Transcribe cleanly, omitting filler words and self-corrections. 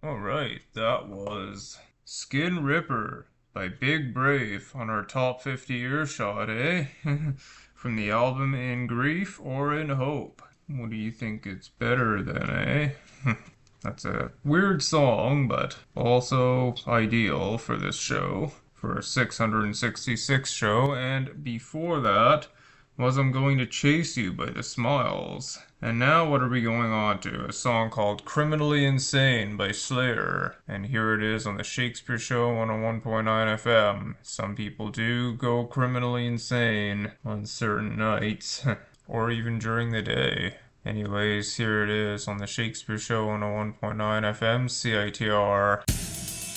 Alright, that was Skin Ripper by Big Brave on our top 50 earshot, eh? From the album In Grief or In Hope. What do you think it's better than, eh? That's a weird song, but also ideal for this show, for a 666 show, and before that was I'm Going to Chase You by The Smiles. And now what are we going on to? A song called Criminally Insane by Slayer. And here it is on the Shakespeare Show 101.9 FM. Some people do go criminally insane on certain nights, or even during the day. Anyways, here it is on the Shakespeare Show 101.9 FM, CITR.